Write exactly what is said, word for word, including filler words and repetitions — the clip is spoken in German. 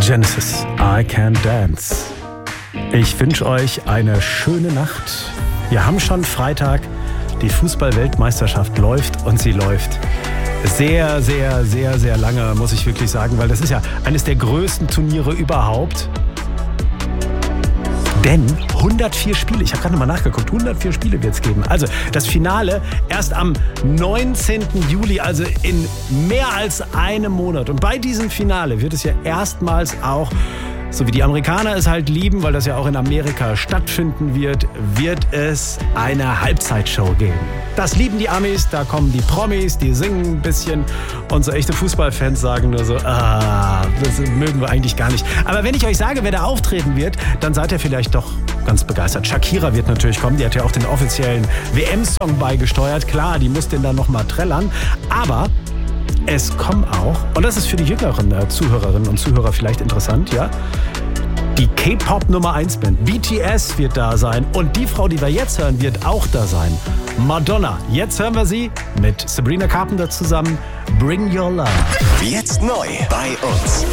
Genesis, I Can Dance. Ich wünsche euch eine schöne Nacht. Wir haben schon Freitag. Die Fußball-Weltmeisterschaft läuft und sie läuft sehr, sehr, sehr, sehr lange, muss ich wirklich sagen, weil das ist ja eines der größten Turniere überhaupt. Denn hundertvier Spiele, ich habe gerade nochmal nachgeguckt, hundertvier Spiele wird es geben. Also das Finale erst am neunzehnten Juli, also in mehr als einem Monat. Und bei diesem Finale wird es ja erstmals auch, so wie die Amerikaner es halt lieben, weil das ja auch in Amerika stattfinden wird, wird es eine Halbzeitshow geben. Das lieben die Amis, da kommen die Promis, die singen ein bisschen und so echte Fußballfans sagen nur so, ah, das mögen wir eigentlich gar nicht. Aber wenn ich euch sage, wer da auftreten wird, dann seid ihr vielleicht doch ganz begeistert. Shakira wird natürlich kommen, die hat ja auch den offiziellen W M-Song beigesteuert. Klar, die muss den dann nochmal trällern, aber es kommen auch, und das ist für die jüngeren äh, Zuhörerinnen und Zuhörer vielleicht interessant, ja, die K-Pop Nummer eins Band B T S wird da sein und die Frau, die wir jetzt hören, wird auch da sein. Madonna. Jetzt hören wir sie mit Sabrina Carpenter zusammen. Bring Your Love. Jetzt neu bei uns.